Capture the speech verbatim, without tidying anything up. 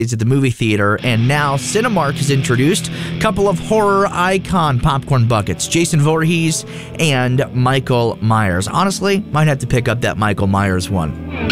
is at the movie theater, and now Cinemark has introduced a couple of horror icon popcorn buckets, Jason Voorhees and Michael Myers. Honestly, might have to pick up that Michael Myers one.